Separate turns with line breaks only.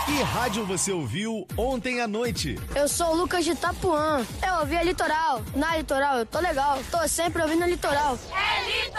Que rádio você ouviu ontem à noite?
Eu sou o Lucas de Itapuã. Eu ouvi a Litoral. Na Litoral eu tô legal. Tô sempre ouvindo a Litoral. É Litoral!